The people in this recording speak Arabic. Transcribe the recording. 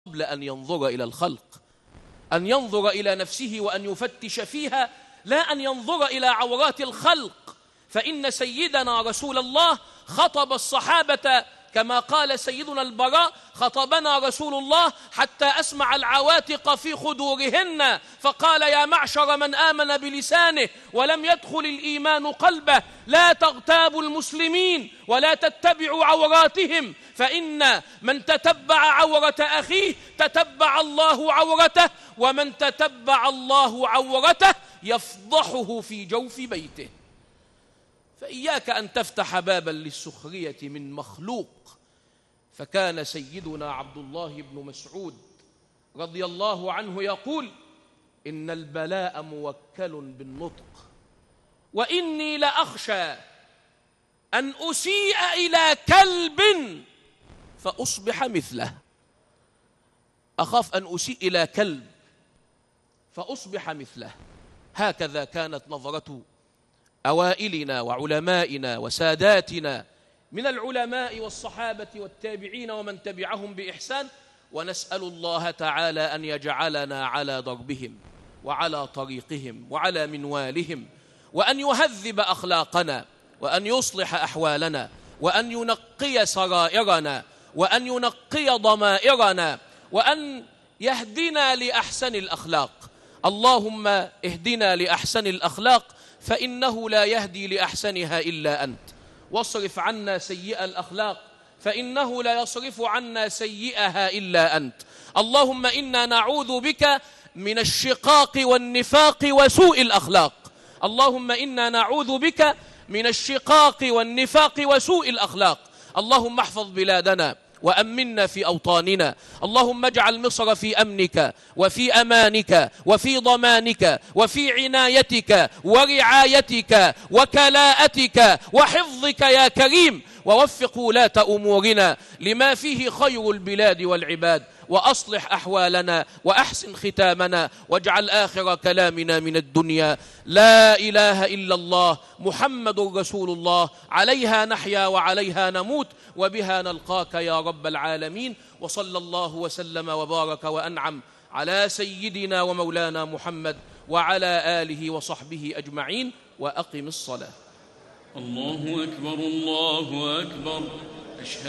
قبل أن ينظر إلى الخلق، أن ينظر إلى نفسه وأن يفتش فيها، لا أن ينظر إلى عورات الخلق. فإن سيدنا رسول الله خطب الصحابة كما قال سيدنا البراء: خطبنا رسول الله حتى أسمع العواتق في خدورهن، فقال: يا معشر من آمن بلسانه ولم يدخل الإيمان قلبه، لا تغتابوا المسلمين ولا تتبعوا عوراتهم، فإن من تتبع عورة أخيه تتبع الله عورته، ومن تتبع الله عورته يفضحه في جوف بيته. فإياك أن تفتح بابا للسخرية من مخلوق. فكان سيدنا عبد الله بن مسعود رضي الله عنه يقول: إن البلاء موكل بالنطق، وإني لأخشى أن أسيء إلى كلب فأصبح مثله. أخاف أن أسيء إلى كلب فأصبح مثله. هكذا كانت نظرة أوائلنا وعلمائنا وساداتنا من العلماء والصحابة والتابعين ومن تبعهم بإحسان، ونسأل الله تعالى أن يجعلنا على ضربهم وعلى طريقهم وعلى منوالهم، وأن يهذب أخلاقنا، وأن يصلح أحوالنا، وأن ينقي سرائرنا، وأن ينقي ضمائرنا، وأن يهدنا لأحسن الأخلاق. اللهم اهدنا لأحسن الأخلاق، فإنه لا يهدي لأحسنها إلا أنت. واصرف عنا سيئ الأخلاق، فإنه لا يصرف عنا سيئها إلا أنت. اللهم إنا نعوذ بك من الشقاق والنفاق وسوء الأخلاق. اللهم إنا نعوذ بك من الشقاق والنفاق وسوء الأخلاق. اللهم احفظ بلادنا وأمنا في أوطاننا. اللهم اجعل مصر في أمنك وفي أمانك وفي ضمانك وفي عنايتك ورعايتك وكلاءتك وحفظك يا كريم، ووفق ولاة أمورنا لما فيه خير البلاد والعباد، وأصلح أحوالنا وأحسن ختامنا، واجعل آخر كلامنا من الدنيا: لا إله إلا الله محمد رسول الله، عليها نحيا وعليها نموت، وبها نلقاك يا رب العالمين. وصلى الله وسلم وبارك وأنعم على سيدنا ومولانا محمد وعلى آله وصحبه أجمعين. وأقم الصلاة. الله أكبر الله أكبر. أشهد